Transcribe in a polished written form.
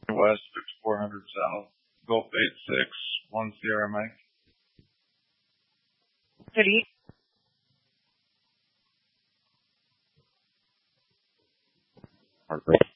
West, 5400 South, Gulf 86, 1 Sierra Mike. City. Heartbreak.